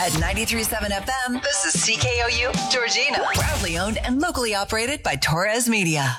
At 93.7 FM, this is CKOU Georgina. Proudly owned and locally operated by Torres Media.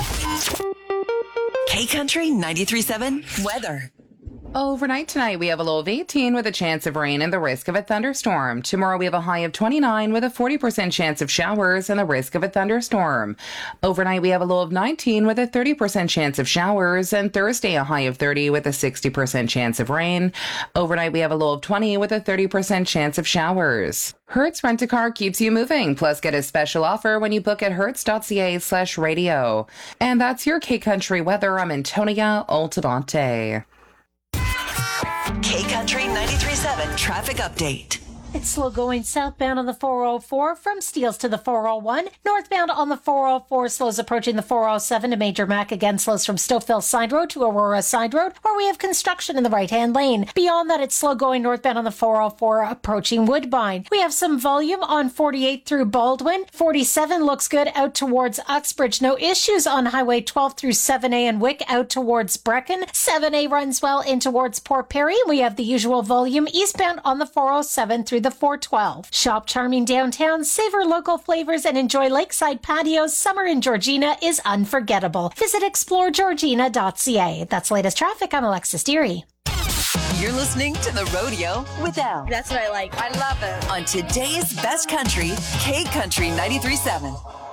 K-Country 93.7 weather. Overnight tonight, we have a low of 18 with a chance of rain and the risk of a thunderstorm. Tomorrow, we have a high of 29 with a 40% chance of showers and the risk of a thunderstorm. Overnight, we have a low of 19 with a 30% chance of showers, and Thursday, a high of 30 with a 60% chance of rain. Overnight, we have a low of 20 with a 30% chance of showers. Hertz Rent-A-Car keeps you moving. Plus, get a special offer when you book at hertz.ca/radio. And that's your K-Country weather. I'm Antonia Altamonte. K-Country 93.7 traffic update. It's slow going southbound on the 404 from Steeles to the 401. Northbound on the 404 slows approaching the 407 to Major Mac. Again, slows from Stouffville Side Road to Aurora Side Road, where we have construction in the right-hand lane. Beyond that, it's slow going northbound on the 404 approaching Woodbine. We have some volume on 48 through Baldwin. 47 looks good out towards Uxbridge. No issues on Highway 12 through 7A and Wick out towards Brecken. 7A runs well in towards Port Perry. We have the usual volume eastbound on the 407 through the 412. Shop charming downtown, savor local flavors, and enjoy lakeside patios. Summer in Georgina is unforgettable. Visit exploregeorgina.ca. That's latest traffic. I'm Alexis Deary. You're listening to The Rodeo with Elle. That's what I like. I love it. On today's best country, K-Country 93.7.